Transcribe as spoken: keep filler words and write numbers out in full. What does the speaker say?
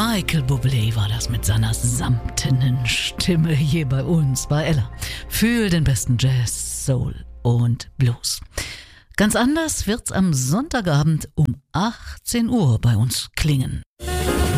Michael Bublé war das mit seiner samtenen Stimme hier bei uns, bei Ella. Für den besten Jazz, Soul und Blues. Ganz anders wird's am Sonntagabend um achtzehn Uhr bei uns klingen.